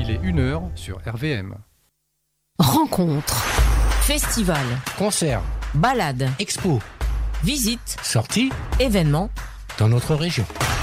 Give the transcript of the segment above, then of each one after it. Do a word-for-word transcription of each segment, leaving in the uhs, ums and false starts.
Il est une heure sur R V M. Rencontres, festivals, concerts, balades, expos, visites, sorties, événements dans notre région.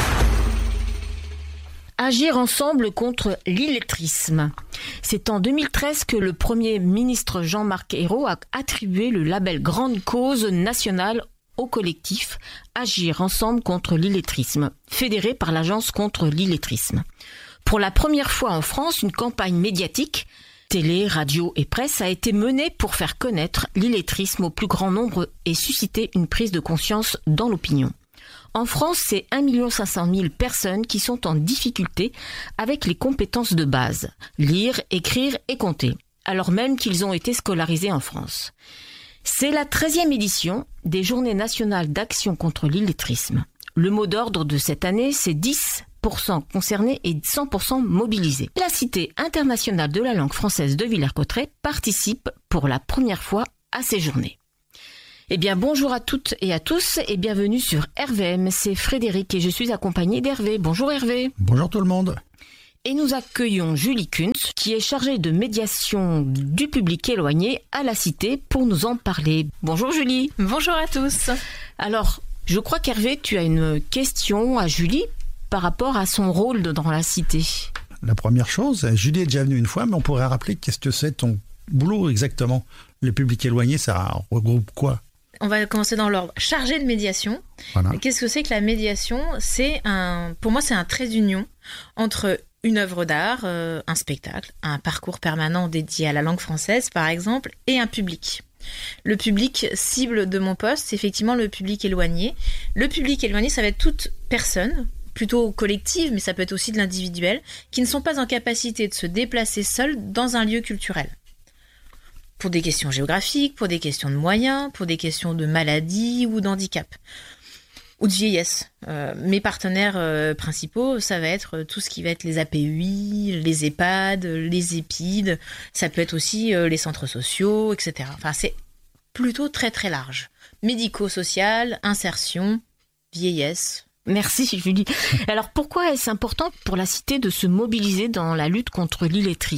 Agir ensemble contre l'illettrisme. C'est en deux mille treize que le Premier ministre Jean-Marc Ayrault a attribué le label Grande Cause nationale au collectif Agir ensemble contre l'illettrisme, fédéré par l'Agence contre l'illettrisme. Pour la première fois en France, une campagne médiatique, télé, radio et presse, a été menée pour faire connaître l'illettrisme au plus grand nombre et susciter une prise de conscience dans l'opinion. En France, c'est un million cinq cent mille personnes qui sont en difficulté avec les compétences de base, lire, écrire et compter, alors même qu'ils ont été scolarisés en France. C'est la treizième édition des Journées nationales d'action contre l'illettrisme. Le mot d'ordre de cette année, c'est dix pour cent concernés et cent pour cent mobilisés. La Cité internationale de la langue française de Villers-Cotterêts participe pour la première fois à ces journées. Eh bien, bonjour à toutes et à tous et bienvenue sur R V M. C'est Frédéric et je suis accompagnée d'Hervé. Bonjour Hervé. Bonjour tout le monde. Et nous accueillons Julie Kuntz, qui est chargée de médiation du public éloigné à la Cité pour nous en parler. Bonjour Julie. Bonjour à tous. Alors, je crois qu'Hervé, tu as une question à Julie par rapport à son rôle dans la Cité. La première chose, Julie est déjà venue une fois, mais on pourrait rappeler qu'est-ce que c'est ton boulot exactement. Le public éloigné, ça regroupe quoi ? On va commencer dans l'ordre. Chargé de médiation. Voilà. Qu'est-ce que c'est que la médiation ? C'est un, pour moi, c'est un trait d'union entre une œuvre d'art, euh, un spectacle, un parcours permanent dédié à la langue française, par exemple, et un public. Le public cible de mon poste, c'est effectivement le public éloigné. Le public éloigné, ça va être toute personne, plutôt collective, mais ça peut être aussi de l'individuel, qui ne sont pas en capacité de se déplacer seuls dans un lieu culturel. Pour des questions géographiques, pour des questions de moyens, pour des questions de maladie ou d'handicap, ou de vieillesse. Euh, mes partenaires euh, principaux, ça va être tout ce qui va être les A P U I, les EHPAD, les EPID, ça peut être aussi euh, les centres sociaux, et cetera. Enfin, c'est plutôt très très large. Médico-social, insertion, vieillesse. Merci Julie. Alors pourquoi est-ce important pour la Cité de se mobiliser dans la lutte contre l'illettrisme ?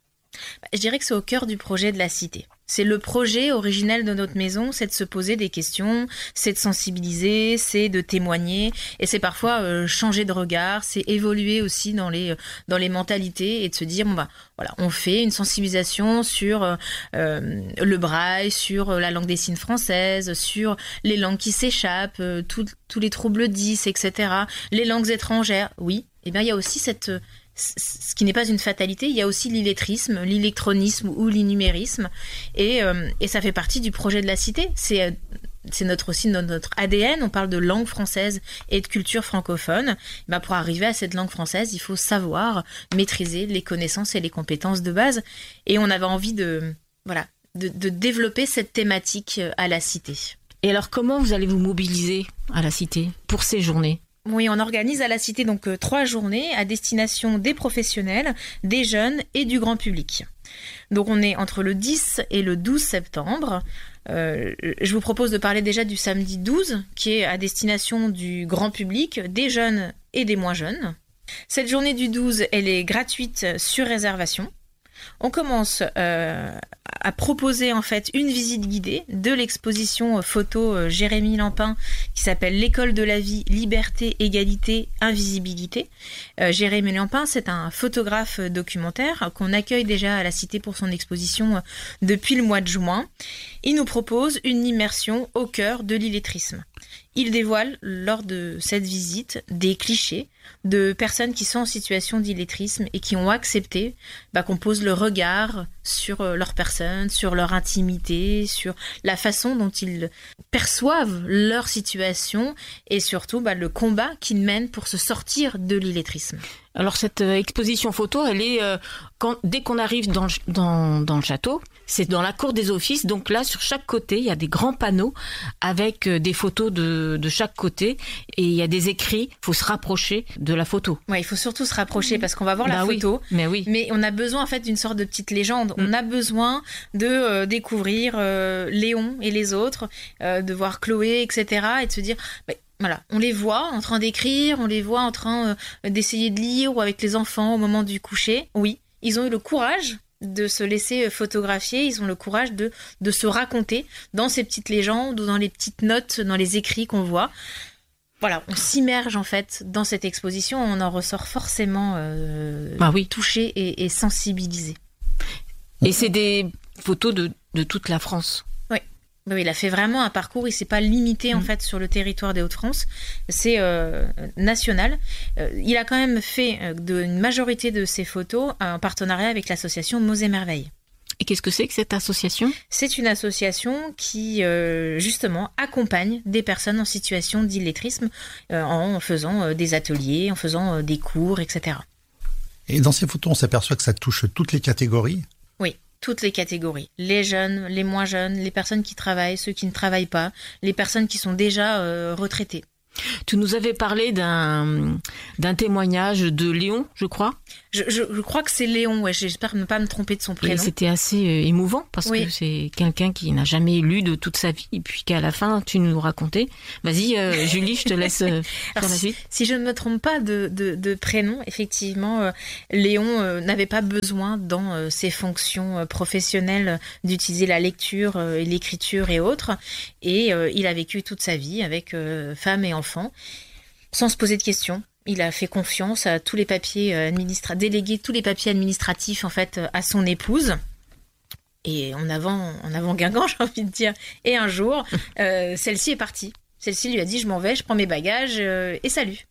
Je dirais que c'est au cœur du projet de la Cité. C'est le projet originel de notre maison, c'est de se poser des questions, c'est de sensibiliser, c'est de témoigner, et c'est parfois euh, changer de regard, c'est évoluer aussi dans les dans les mentalités et de se dire bon bah voilà, on fait une sensibilisation sur euh, le braille, sur la langue des signes française, sur les langues qui s'échappent, euh, tout, tous les troubles dys, et cetera. Les langues étrangères, oui. Et bien il y a aussi cette ce qui n'est pas une fatalité, il y a aussi l'illettrisme, l'électronisme ou l'innumérisme, et, euh, et ça fait partie du projet de la Cité. C'est, c'est notre, aussi notre, notre A D N, on parle de langue française et de culture francophone. Ben pour arriver à cette langue française, il faut savoir maîtriser les connaissances et les compétences de base, et on avait envie de, voilà, de, de développer cette thématique à la Cité. Et alors comment vous allez vous mobiliser à la Cité pour ces journées ? Oui, on organise à la Cité donc euh, trois journées à destination des professionnels, des jeunes et du grand public. Donc on est entre le dix et le douze septembre. Euh, je vous propose de parler déjà du samedi douze, qui est à destination du grand public, des jeunes et des moins jeunes. Cette journée du douze, elle est gratuite sur réservation. On commence euh, à proposer en fait une visite guidée de l'exposition photo euh, Jérémy Lampin qui s'appelle L'école de la vie, liberté, égalité, invisibilité. Euh, Jérémy Lampin, c'est un photographe documentaire qu'on accueille déjà à la Cité pour son exposition euh, depuis le mois de juin. Il nous propose une immersion au cœur de l'illettrisme. Il dévoile lors de cette visite des clichés de personnes qui sont en situation d'illettrisme et qui ont accepté bah, qu'on pose le regard sur leur personne, sur leur intimité, sur la façon dont ils perçoivent leur situation et surtout bah, le combat qu'ils mènent pour se sortir de l'illettrisme. Alors cette euh, exposition photo, elle est euh, quand, dès qu'on arrive dans, dans, dans le château, c'est dans la cour des offices. Donc là, sur chaque côté, il y a des grands panneaux avec euh, des photos de, de chaque côté et il y a des écrits. Il faut se rapprocher de la photo. Ouais, il faut surtout se rapprocher parce qu'on va voir bah la oui, photo. Mais oui. Mais on a besoin en fait d'une sorte de petite légende. Mm. On a besoin de euh, découvrir euh, Léon et les autres, euh, de voir Chloé, et cetera, et de se dire. Bah, Voilà, on les voit en train d'écrire, on les voit en train euh, d'essayer de lire ou avec les enfants au moment du coucher. Oui, ils ont eu le courage de se laisser photographier, ils ont le courage de, de se raconter dans ces petites légendes ou dans les petites notes, dans les écrits qu'on voit. Voilà, on s'immerge en fait dans cette exposition, on en ressort forcément euh, bah oui. touché et, et sensibilisé. Et c'est des photos de, de toute la France. Oui. Oui, il a fait vraiment un parcours, il s'est pas limité en mmh. fait sur le territoire des Hauts-de-France, c'est euh, national. Euh, il a quand même fait euh, de, une majorité de ses photos en partenariat avec l'association Mots et Merveilles. Et qu'est-ce que c'est que cette association ? C'est une association qui, euh, justement, accompagne des personnes en situation d'illettrisme euh, en faisant euh, des ateliers, en faisant euh, des cours, et cetera. Et dans ces photos, on s'aperçoit que ça touche toutes les catégories ? Oui, toutes les catégories. Les jeunes, les moins jeunes, les personnes qui travaillent, ceux qui ne travaillent pas, les personnes qui sont déjà euh, retraitées. Tu nous avais parlé d'un, d'un témoignage de Léon, je crois. Je, je, je crois que c'est Léon, ouais, j'espère ne pas me tromper de son prénom. Et c'était assez euh, émouvant parce oui. que c'est quelqu'un qui n'a jamais lu de toute sa vie et puis qu'à la fin, tu nous racontais. Vas-y, euh, Julie, je te laisse euh, faire la suite. Si, si je ne me trompe pas de, de, de prénom, effectivement, euh, Léon euh, n'avait pas besoin dans euh, ses fonctions euh, professionnelles d'utiliser la lecture, euh, l'écriture et autres. Et euh, il a vécu toute sa vie avec euh, femme et enfant, sans se poser de questions. Il a fait confiance à tous les papiers administratifs, délégué tous les papiers administratifs en fait à son épouse. Et en avant, en avant Guingamp, j'ai envie de dire. Et un jour, euh, celle-ci est partie. Celle-ci lui a dit, je m'en vais, je prends mes bagages euh, et salut.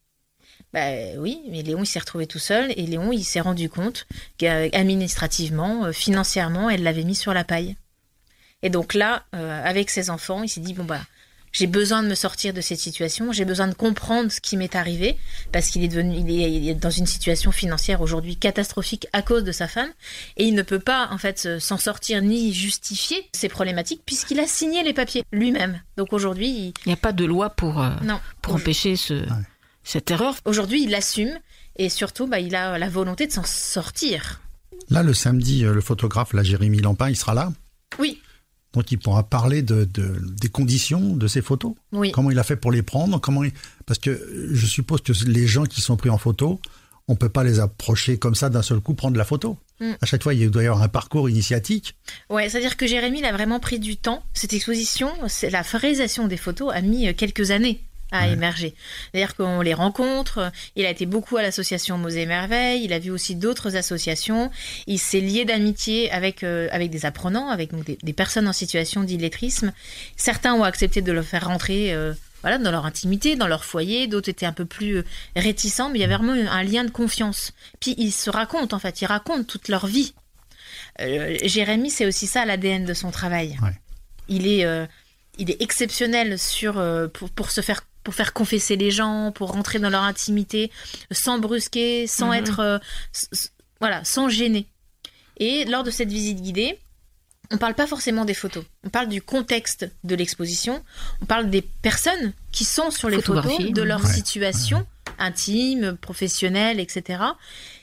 Bah oui, mais Léon il s'est retrouvé tout seul et Léon il s'est rendu compte qu'administrativement, euh, financièrement, elle l'avait mis sur la paille. Et donc là, euh, avec ses enfants, il s'est dit bon bah. J'ai besoin de me sortir de cette situation, j'ai besoin de comprendre ce qui m'est arrivé, parce qu'il est devenu, il est, il est dans une situation financière aujourd'hui catastrophique à cause de sa femme, et il ne peut pas, en fait, s'en sortir ni justifier ses problématiques, puisqu'il a signé les papiers lui-même. Donc aujourd'hui, il il n'y a pas de loi pour, euh, non, pour empêcher ce, ouais. cette erreur. Aujourd'hui, il l'assume, et surtout, bah, il a la volonté de s'en sortir. Là, le samedi, le photographe, là, Jérémy Lampin, il sera là ? Oui. Donc, il pourra parler de, de, des conditions de ces photos. Oui. Comment il a fait pour les prendre, comment il... Parce que je suppose que les gens qui sont pris en photo, on ne peut pas les approcher comme ça d'un seul coup, prendre la photo. Mm. À chaque fois, il doit y avoir un parcours initiatique. Ouais, c'est-à-dire que Jérémy, il a vraiment pris du temps. Cette exposition, c'est la réalisation des photos a mis quelques années à ouais. émerger. C'est-à-dire qu'on les rencontre, il a été beaucoup à l'association Mots et Merveilles, il a vu aussi d'autres associations, il s'est lié d'amitié avec, euh, avec des apprenants, avec donc, des, des personnes en situation d'illettrisme. Certains ont accepté de le faire rentrer euh, voilà, dans leur intimité, dans leur foyer, d'autres étaient un peu plus euh, réticents, mais il y avait vraiment un lien de confiance. Puis ils se racontent, en fait, ils racontent toute leur vie. Euh, Jérémy, c'est aussi ça l'A D N de son travail. Ouais. Il est, euh, il est exceptionnel sur, euh, pour, pour se faire pour faire confesser les gens, pour rentrer dans leur intimité, sans brusquer, sans mmh. être, euh, s- voilà, sans gêner. Et lors de cette visite guidée, on parle pas forcément des photos. On parle du contexte de l'exposition. On parle des personnes qui sont sur les photos, de leur ouais. situation ouais. intime, professionnelle, et cetera.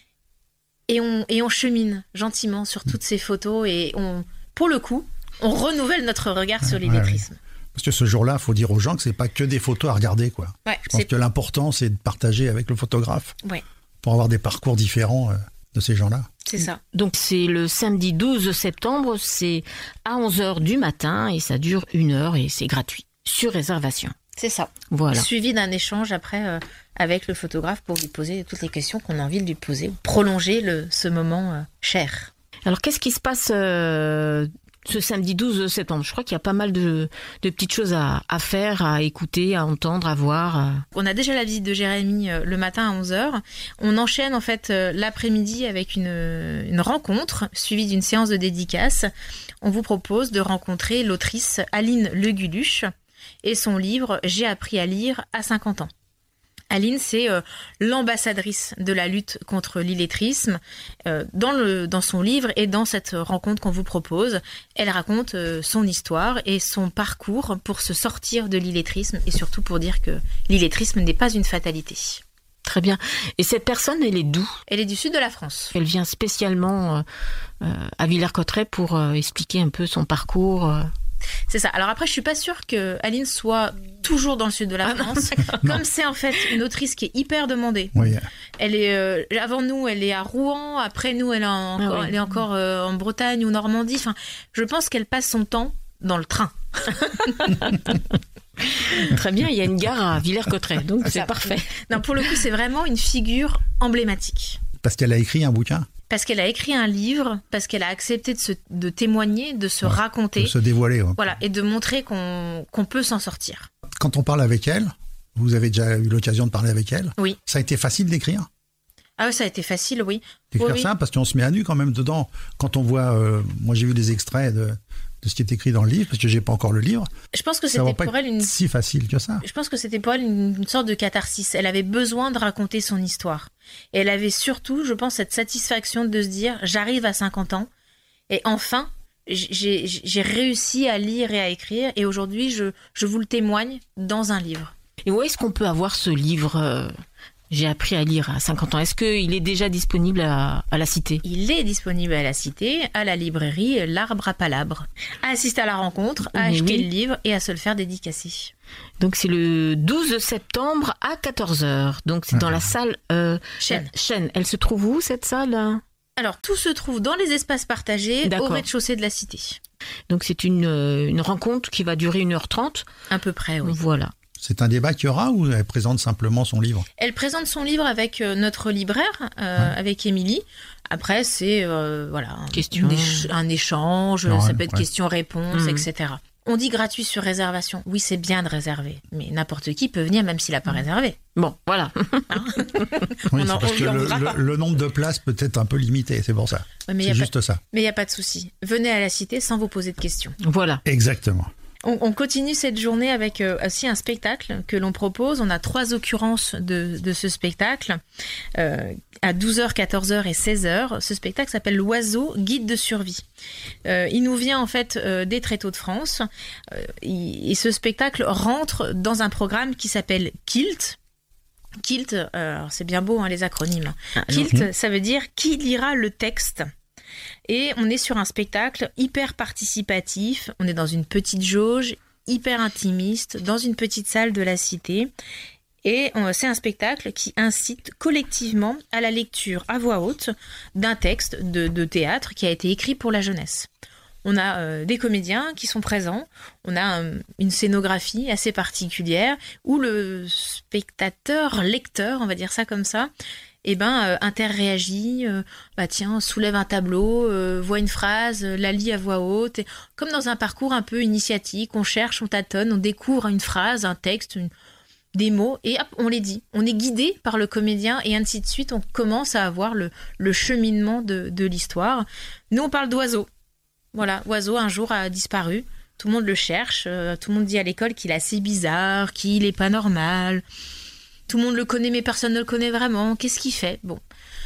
Et on, et on chemine gentiment sur toutes ces photos et on, pour le coup, on renouvelle notre regard ouais, sur l'illettrisme. Ouais, ouais. Parce que ce jour-là, il faut dire aux gens que c'est pas que des photos à regarder, quoi. Ouais, je pense que l'important, c'est de partager avec le photographe ouais. pour avoir des parcours différents euh, de ces gens-là. C'est ça. Donc c'est le samedi douze septembre, c'est à onze heures du matin et ça dure une heure et c'est gratuit, sur réservation. C'est ça. Voilà. Suivi d'un échange après euh, avec le photographe pour lui poser toutes les questions qu'on a envie de lui poser, ou prolonger le, ce moment euh, cher. Alors qu'est-ce qui se passe euh, ce samedi douze septembre? Je crois qu'il y a pas mal de, de petites choses à, à faire, à écouter, à entendre, à voir. Euh. On a déjà la visite de Jérémy euh, le matin à onze heures. On enchaîne en fait euh, l'après-midi avec une, une rencontre suivie d'une séance de dédicace. On vous propose de rencontrer l'autrice Aline Leguluche et son livre « J'ai appris à lire à cinquante ans ». Aline, c'est euh, l'ambassadrice de la lutte contre l'illettrisme. Euh, dans, le, dans son livre et dans cette rencontre qu'on vous propose, elle raconte euh, son histoire et son parcours pour se sortir de l'illettrisme et surtout pour dire que l'illettrisme n'est pas une fatalité. Très bien. Et cette personne, elle est d'où? Elle est du sud de la France. Elle vient spécialement euh, euh, à Villers-Cotterêts pour euh, expliquer un peu son parcours. Euh... C'est ça. Alors après, je suis pas sûre que Aline soit toujours dans le sud de la France. Ah non, comme c'est en fait une autrice qui est hyper demandée. Oui. Elle est euh, avant nous, elle est à Rouen. Après nous, elle est en, ah oui. elle est encore euh, en Bretagne ou Normandie. Enfin, je pense qu'elle passe son temps dans le train. Très bien, il y a une gare à Villers-Cotterêts, donc c'est ça, parfait. Non, pour le coup, c'est vraiment une figure emblématique. Parce qu'elle a écrit un bouquin. Parce qu'elle a écrit un livre, parce qu'elle a accepté de, se, de témoigner, de se ouais, raconter. De se dévoiler. Ouais. Voilà, et de montrer qu'on, qu'on peut s'en sortir. Quand on parle avec elle, vous avez déjà eu l'occasion de parler avec elle. Oui. Ça a été facile d'écrire. Ah oui, ça a été facile, oui. D'écrire oui, ça, oui. Parce qu'on se met à nu quand même dedans. Quand on voit, euh, moi j'ai vu des extraits de, de ce qui est écrit dans le livre, parce que j'ai pas encore le livre. Je pense que ça c'était pour elle une si facile que ça. Je pense que c'était pour elle une, une sorte de catharsis. Elle avait besoin de raconter son histoire. Et elle avait surtout, je pense, cette satisfaction de se dire, j'arrive à cinquante ans et enfin, j'ai, j'ai réussi à lire et à écrire. Et aujourd'hui, je, je vous le témoigne dans un livre. Et où est-ce qu'on peut avoir ce livre euh, J'ai appris à lire à cinquante ans. Est-ce qu'il est déjà disponible à, à la Cité ? Il est disponible à la Cité, à la librairie L'Arbre à Palabre. À assister à la rencontre, à Mais acheter oui. le livre et à se le faire dédicacer. Donc c'est le douze septembre à quatorze heures. Donc c'est dans la salle euh, Chêne. Chêne. Elle se trouve où cette salle ? Alors tout se trouve dans les espaces partagés D'accord. au rez-de-chaussée de la Cité. Donc c'est une, une rencontre qui va durer une heure trente. À peu près, oui. Voilà. C'est un débat qu'il y aura ou elle présente simplement son livre ? Elle présente son livre avec euh, notre libraire, euh, ouais. avec Émilie. Après, c'est euh, voilà, un, question. éch- un échange, ouais, ça peut être ouais. question-réponse, mmh. et cetera. On dit gratuit sur réservation. Oui, c'est bien de réserver, mais n'importe qui peut venir même s'il n'a pas réservé. Bon, voilà. Hein Oui, on c'est en, parce on que lui en le, voudra le, pas. le nombre de places peut être un peu limité, c'est pour ça. Ouais, mais c'est y a juste pas, ça. Mais il n'y a pas de souci. Venez à la Cité sans vous poser de questions. Voilà. Exactement. On, on continue cette journée avec euh, aussi un spectacle que l'on propose. On a trois occurrences de, de ce spectacle euh, à douze heures, quatorze heures et seize heures. Ce spectacle s'appelle L'Oiseau, guide de survie. Euh, il nous vient en fait euh, des Tréteaux de France euh, et, et ce spectacle rentre dans un programme qui s'appelle Kilt. Kilt, euh, alors c'est bien beau hein, les acronymes. Ah, Kilt, non. ça veut dire qui lira le texte. Et on est sur un spectacle hyper participatif, on est dans une petite jauge, hyper intimiste, dans une petite salle de la Cité. Et on, c'est un spectacle qui incite collectivement à la lecture à voix haute d'un texte de, de théâtre qui a été écrit pour la jeunesse. On a euh, des comédiens qui sont présents, on a euh, une scénographie assez particulière où le spectateur, lecteur, on va dire ça comme ça, eh ben, euh, interréagit, euh, bah tiens, soulève un tableau, euh, voit une phrase, euh, la lit à voix haute. Et, comme dans un parcours un peu initiatique, on cherche, on tâtonne, on découvre une phrase, un texte, une, des mots, et hop, on les dit. On est guidé par le comédien, et ainsi de suite, on commence à avoir le, le cheminement de, de l'histoire. Nous, on parle d'oiseau. Voilà, oiseau, un jour, a disparu. Tout le monde le cherche, euh, tout le monde dit à l'école qu'il est assez bizarre, qu'il est pas normal. Tout le monde le connaît, mais personne ne le connaît vraiment. Qu'est-ce qu'il fait ? Bon,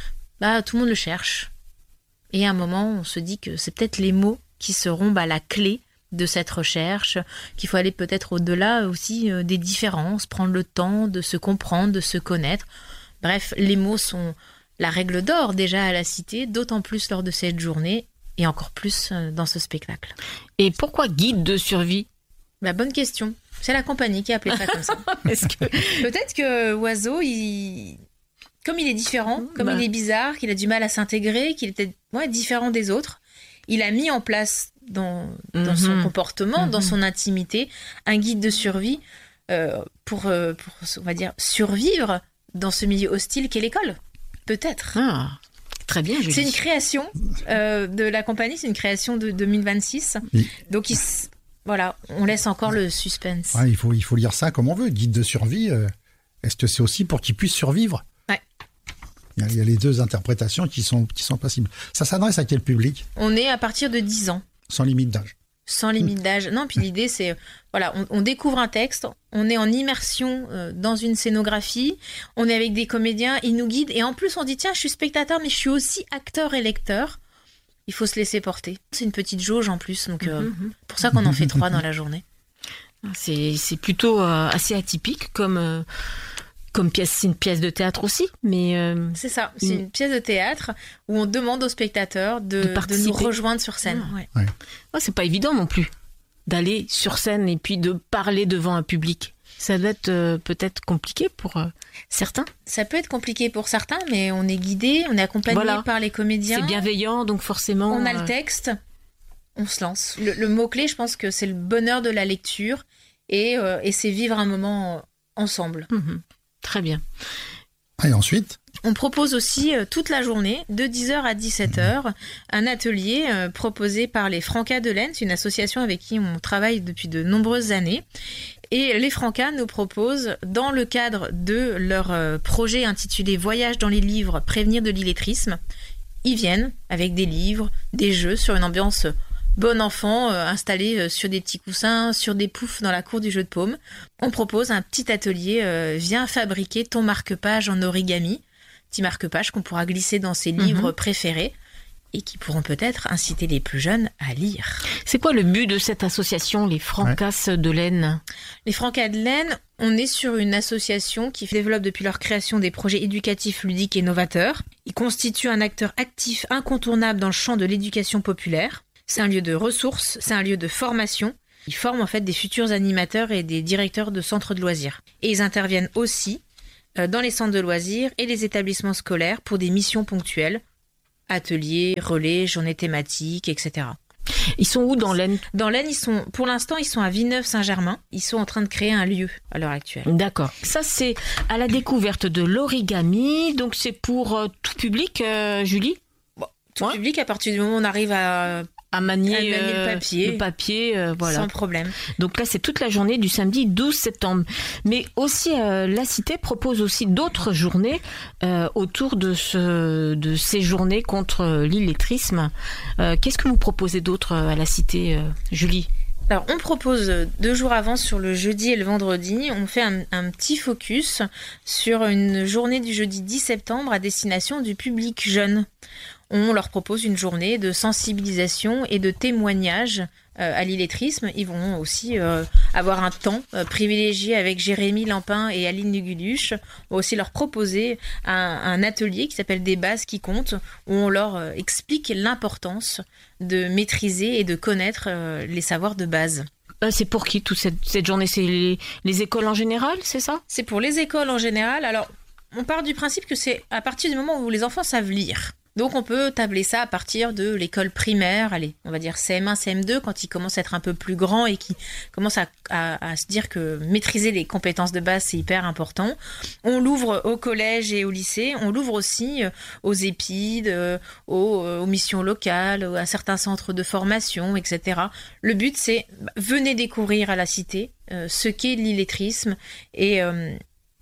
bah tout le monde le cherche. Et à un moment, on se dit que c'est peut-être les mots qui seront bah, la clé de cette recherche, qu'il faut aller peut-être au-delà aussi euh, des différences, prendre le temps de se comprendre, de se connaître. Bref, les mots sont la règle d'or déjà à la Cité, d'autant plus lors de cette journée et encore plus euh, dans ce spectacle. Et pourquoi guide de survie ? Bah, bonne question. C'est la compagnie qui a appelé ça comme ça. Est-ce que... Peut-être que Oiseau, il... comme il est différent, comme bah. il est bizarre, qu'il a du mal à s'intégrer, qu'il était ouais, différent des autres, il a mis en place dans, dans mm-hmm. son comportement, mm-hmm. dans son intimité, un guide de survie euh, pour, euh, pour, on va dire, survivre dans ce milieu hostile qu'est l'école. Peut-être. Ah, très bien, Julie. C'est une création euh, de la compagnie, c'est une création de deux mille vingt-six. Oui. Donc, il... Voilà, on laisse encore le suspense. Ouais, il faut, il faut lire ça comme on veut. Guide de survie, euh, est-ce que c'est aussi pour qu'il puisse survivre ? Ouais. Il y, a, il y a les deux interprétations qui sont, qui sont possibles. Ça s'adresse à quel public ? On est à partir de dix ans. Sans limite d'âge. Sans limite d'âge. Non, puis l'idée, c'est... Voilà, on, on découvre un texte, on est en immersion euh, dans une scénographie, on est avec des comédiens, ils nous guident, et en plus, on dit, tiens, je suis spectateur, mais je suis aussi acteur et lecteur. Il faut se laisser porter. C'est une petite jauge en plus, donc euh, mm-hmm. pour ça qu'on en fait trois dans la journée. C'est, c'est plutôt euh, assez atypique comme, euh, comme pièce. C'est une pièce de théâtre aussi, mais... Euh, c'est ça, c'est une... une pièce de théâtre où on demande aux spectateurs de, de, de nous rejoindre sur scène. Ah. Ouais. Ouais. Oh, c'est pas évident non plus. d'aller sur scène et puis de parler devant un public? Ça doit être euh, peut-être compliqué pour euh, certains. Ça peut être compliqué pour certains, mais on est guidé, on est accompagné voilà. par les comédiens. C'est bienveillant, donc forcément... On a euh... le texte, on se lance. Le, le mot-clé, je pense que c'est le bonheur de la lecture et, euh, et c'est vivre un moment ensemble. Mmh, très bien. Et ensuite ? On propose aussi euh, toute la journée, de dix heures à dix-sept heures, mmh. un atelier euh, proposé par les Francas de l'Aisne, une association avec qui on travaille depuis de nombreuses années. Et les Francas nous proposent, dans le cadre de leur euh, projet intitulé « Voyage dans les livres, prévenir de l'illettrisme », ils viennent avec des livres, des jeux sur une ambiance bon enfant, euh, installé euh, sur des petits coussins, sur des poufs dans la cour du jeu de paume. On propose un petit atelier euh, « Viens fabriquer ton marque-page en origami », petit marque-page qu'on pourra glisser dans ses livres mmh. préférés et qui pourront peut-être inciter les plus jeunes à lire. C'est quoi le but de cette association, les Francas ouais. de l'Aisne ? Les Francas de l'Aisne, on est sur une association qui développe depuis leur création des projets éducatifs, ludiques et novateurs. Ils constituent un acteur actif incontournable dans le champ de l'éducation populaire. C'est un lieu de ressources, c'est un lieu de formation. Ils forment en fait des futurs animateurs et des directeurs de centres de loisirs. Et ils interviennent aussi dans les centres de loisirs et les établissements scolaires pour des missions ponctuelles, ateliers, relais, journées thématiques, et cetera. Ils sont où dans l'Aisne ? Dans l'Aisne, ils sont, pour l'instant, ils sont à Villeneuve-Saint-Germain. Ils sont en train de créer un lieu à l'heure actuelle. D'accord. Ça, c'est à la découverte de l'origami. Donc, c'est pour euh, tout public, euh, Julie ? Bon, tout ouais. public, à partir du moment où on arrive à... à manier, à manier euh, le papier, le papier euh, voilà. Sans problème. Donc là, c'est toute la journée du samedi douze septembre. Mais aussi, euh, la Cité propose aussi d'autres journées euh, autour de, ce, de ces journées contre l'illettrisme. Euh, qu'est-ce que vous proposez d'autre à la Cité, euh, Julie ? Alors, on propose deux jours avant, sur le jeudi et le vendredi, on fait un, un petit focus sur une journée du jeudi dix septembre à destination du public jeune. On leur propose une journée de sensibilisation et de témoignage euh, à l'illettrisme. Ils vont aussi euh, avoir un temps euh, privilégié avec Jérémy Lampin et Aline Luguluche. On va aussi leur proposer un, un atelier qui s'appelle « Des bases qui comptent » où on leur euh, explique l'importance de maîtriser et de connaître euh, les savoirs de base. C'est pour qui toute cette, cette journée ? C'est les, les écoles en général, c'est ça ? C'est pour les écoles en général. Alors, on part du principe que c'est à partir du moment où les enfants savent lire. Donc on peut tabler ça à partir de l'école primaire, allez, on va dire C M un, C M deux, quand ils commencent à être un peu plus grands et qui commencent à, à, à se dire que maîtriser les compétences de base, c'est hyper important. On l'ouvre au collège et au lycée, on l'ouvre aussi aux épides, aux, aux missions locales, à certains centres de formation, et cetera. Le but, c'est venez découvrir à la Cité euh, ce qu'est l'illettrisme et... Euh,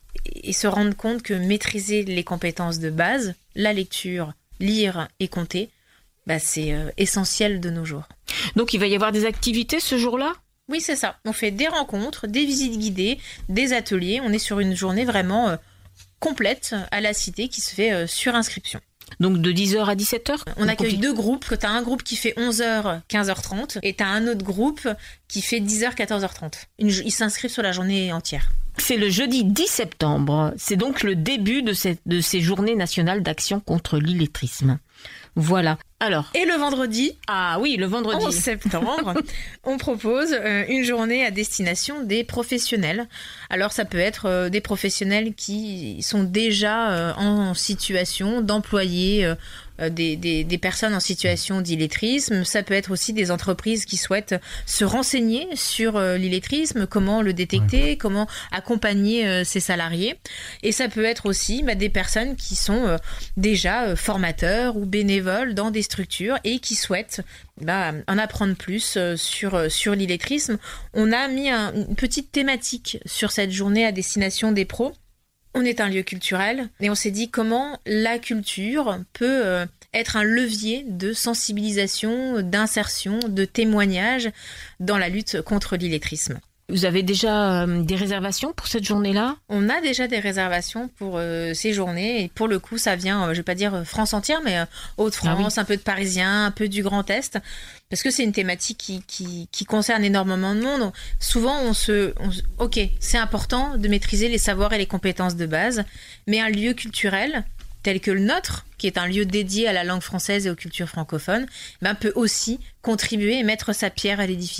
et se rendre compte que maîtriser les compétences de base, la lecture, lire et compter, bah c'est euh, essentiel de nos jours. Donc il va y avoir des activités ce jour-là ? Oui, c'est ça. On fait des rencontres, des visites guidées, des ateliers. On est sur une journée vraiment euh, complète à la Cité qui se fait euh, sur inscription. Donc de dix heures à dix-sept heures ? On accueille deux groupes. Tu as un groupe qui fait onze heures, quinze heures trente et tu as un autre groupe qui fait dix heures, quatorze heures trente. Une, ils s'inscrivent sur la journée entière. C'est le jeudi dix septembre. C'est donc le début de, cette, de ces journées nationales d'action contre l'illettrisme. Voilà. Alors. Et le vendredi. Ah oui, le vendredi. onze septembre, on propose euh, une journée à destination des professionnels. Alors, ça peut être euh, des professionnels qui sont déjà euh, en situation d'employer euh, Des, des, des personnes en situation d'illettrisme. Ça peut être aussi des entreprises qui souhaitent se renseigner sur euh, l'illettrisme, comment le détecter, ouais. comment accompagner euh, ses salariés. Et ça peut être aussi bah, des personnes qui sont euh, déjà euh, formateurs ou bénévoles dans des structures et qui souhaitent bah, en apprendre plus euh, sur, euh, sur l'illettrisme. On a mis un, une petite thématique sur cette journée à destination des pros. On est un lieu culturel et on s'est dit comment la culture peut euh, être un levier de sensibilisation, d'insertion, de témoignage dans la lutte contre l'illettrisme. Vous avez déjà euh, des réservations pour cette journée-là ? On a déjà des réservations pour euh, ces journées et pour le coup ça vient, euh, je vais pas dire France entière, mais euh, Hauts-de-France, ah oui. un peu de Parisien, un peu du Grand Est, parce que c'est une thématique qui, qui, qui concerne énormément de monde. Souvent on se, on, ok, c'est important de maîtriser les savoirs et les compétences de base, mais un lieu culturel tel que le nôtre, qui est un lieu dédié à la langue française et aux cultures francophones, ben, peut aussi contribuer et mettre sa pierre à l'édifice.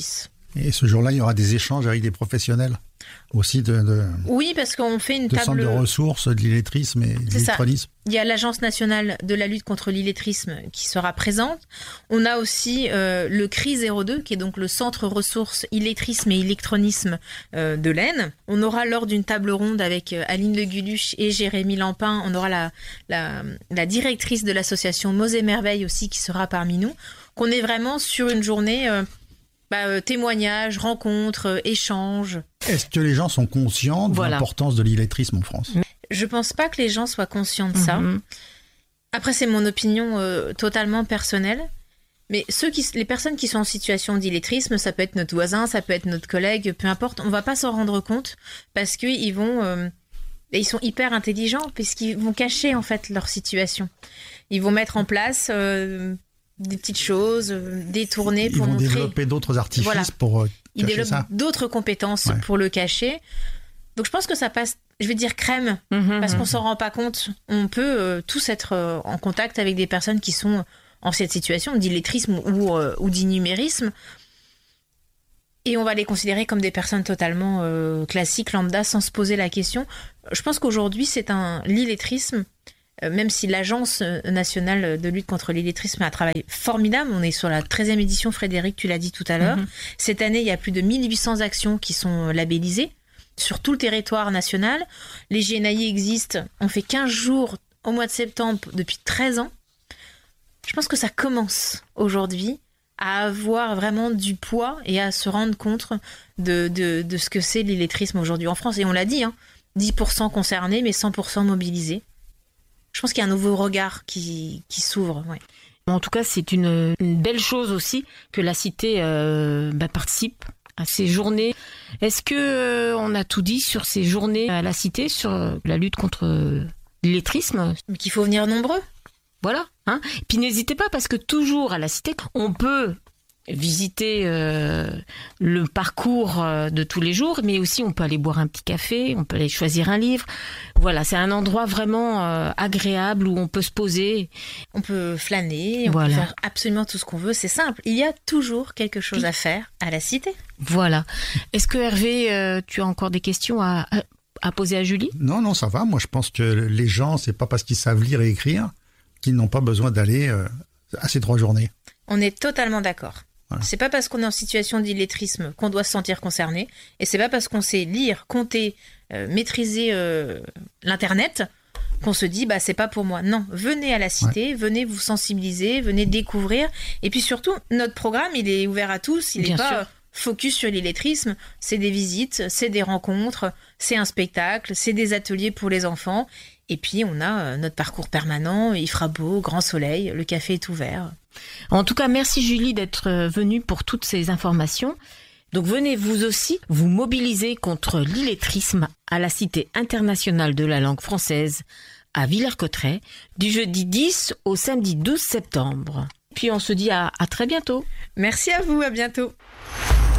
Et ce jour-là, il y aura des échanges avec des professionnels aussi de, de oui, parce qu'on fait une de table centres de ressources, de l'illettrisme et de l'illettronisme. Il y a l'Agence nationale de la lutte contre l'illettrisme qui sera présente. On a aussi euh, le C R I zéro deux, qui est donc le centre ressources illettrisme et électronisme euh, de l'Aisne. On aura lors d'une table ronde avec euh, Aline Le Guluche et Jérémy Lampin, on aura la, la, la directrice de l'association Mots et Merveilles aussi qui sera parmi nous. Qu'on est vraiment sur une journée euh, bah, euh, témoignages, rencontres, euh, échanges. Est-ce que les gens sont conscients de voilà. l'importance de l'illettrisme en France ? Je pense pas que les gens soient conscients de ça. Mm-hmm. Après, c'est mon opinion euh, totalement personnelle. Mais ceux qui, les personnes qui sont en situation d'illettrisme, ça peut être notre voisin, ça peut être notre collègue, peu importe, on va pas s'en rendre compte parce qu'ils vont, euh, ils sont hyper intelligents puisqu'ils vont cacher en fait leur situation. Ils vont mettre en place euh, des petites choses, euh, détourner Ils pour vont montrer. développer d'autres artifices Voilà. pour euh, Ils cacher développent ça. d'autres compétences Ouais. pour le cacher. Donc je pense que ça passe, je vais dire crème, Mm-hmm. parce qu'on s'en rend pas compte. On peut euh, tous être euh, en contact avec des personnes qui sont en cette situation d'illettrisme ou, euh, ou d'innumérisme. Et on va les considérer comme des personnes totalement euh, classiques, lambda, sans se poser la question. Je pense qu'aujourd'hui, c'est un l'illettrisme, euh, même si l'Agence nationale de lutte contre l'illettrisme a un travail formidable. On est sur la treizième édition, Frédéric, tu l'as dit tout à l'heure. Mm-hmm. Cette année, il y a plus de mille huit cents actions qui sont labellisées sur tout le territoire national. Les G N A I existent. On fait quinze jours au mois de septembre depuis treize ans. Je pense que ça commence aujourd'hui à avoir vraiment du poids et à se rendre compte de, de, de ce que c'est l'illettrisme aujourd'hui en France. Et on l'a dit, hein, dix pour cent concernés, mais cent pour cent mobilisés. Je pense qu'il y a un nouveau regard qui, qui s'ouvre. Ouais. En tout cas, c'est une, une belle chose aussi que la Cité euh, bah, participe à ces journées. Est-ce que euh, on a tout dit sur ces journées à la Cité, sur euh, la lutte contre euh, l'illettrisme ? Mais qu'il faut venir nombreux. Voilà. Hein. Puis n'hésitez pas, parce que toujours à la Cité, on peut visiter euh, le parcours euh, de tous les jours, mais aussi on peut aller boire un petit café, on peut aller choisir un livre. Voilà, c'est un endroit vraiment euh, agréable où on peut se poser. On peut flâner, on Voilà. peut faire absolument tout ce qu'on veut. C'est simple. Il y a toujours quelque chose à faire à la Cité. Voilà. Est-ce que Hervé, euh, tu as encore des questions à, à, à poser à Julie ? Non, non, ça va. Moi, je pense que les gens, c'est pas parce qu'ils savent lire et écrire qu'ils n'ont pas besoin d'aller euh, à ces trois journées. On est totalement d'accord. Voilà. C'est pas parce qu'on est en situation d'illettrisme qu'on doit se sentir concerné, et c'est pas parce qu'on sait lire, compter, euh, maîtriser euh, l'internet qu'on se dit bah c'est pas pour moi. Non, venez à la Cité, ouais. venez vous sensibiliser, venez découvrir, et puis surtout notre programme il est ouvert à tous, il n'est pas sûr. Focus sur l'illettrisme, c'est des visites, c'est des rencontres, c'est un spectacle, c'est des ateliers pour les enfants. Et puis, on a notre parcours permanent, il fera beau, grand soleil, le café est ouvert. En tout cas, merci Julie d'être venue pour toutes ces informations. Donc venez vous aussi vous mobiliser contre l'illettrisme à la Cité internationale de la langue française à Villers-Cotterêts du jeudi dix au samedi douze septembre. Puis on se dit à, à très bientôt. Merci à vous, à bientôt.